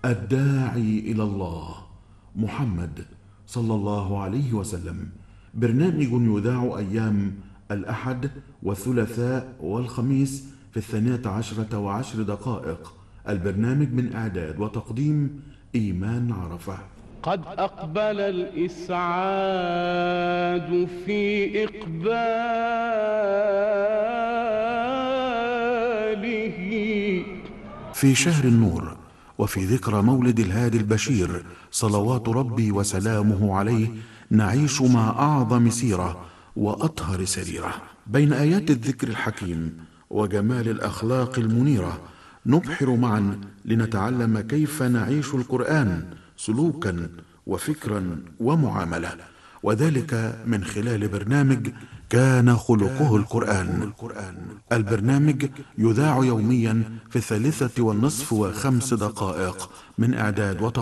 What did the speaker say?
الداعي إلى الله محمد صلى الله عليه وسلم. برنامج يذاع أيام الأحد والثلاثاء والخميس في 12:10. البرنامج من إعداد وتقديم إيمان عرفة. قد أقبل الإسعاد في إقباله في شهر النور وفي ذكرى مولد الهادي البشير صلوات ربي وسلامه عليه نعيش مع أعظم سيرة وأطهر سريرة. بين آيات الذكر الحكيم وجمال الأخلاق المنيرة نبحر معا لنتعلم كيف نعيش القرآن سلوكا وفكرا ومعاملة، وذلك من خلال برنامج كان خلقه القرآن. البرنامج يذاع يوميا في 3:05 من إعداد